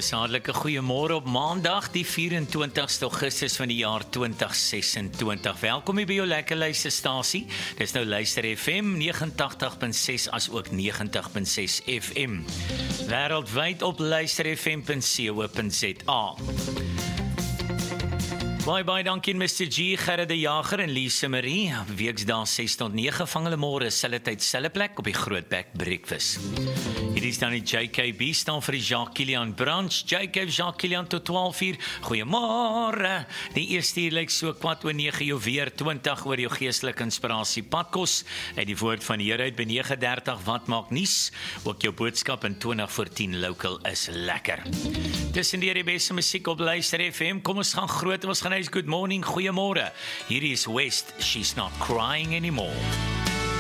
Dis hartlike goeiemôre op Maandag, die 24ste Augustus van die jaar 2026. Welkom hier by jou lekker luisterstasie. Dis nou Luister FM 89.6 as ook 90.6 FM. Wêreldwyd op luisterfm.co.za. Baie dankie Mr. G, Gerard de Jager en Lise Marie. Weksdae 6 tot 9 vang hulle môre selfe tyd, selfe plek op die Grootbek Breakfast. Hier is dan die JKB staan vir die Jacques Kilian Branch. JK Jacques Kilian tot 12 uur. Goeiemôre. Die eerste uur lyk so kwart oor 9 jou weer 20 oor jou geestelike inspirasie padkos. Uit die woord van die Here uit by 9:30 wat maak nuus. Ook jou boodskap in 20 voor 10 local is lekker. Tussen die beste musiek op Luister FM. Kom ons gaan groot, ons gaan huis. Good morning, goeiemôre. Hier is West, She's Not Crying Anymore.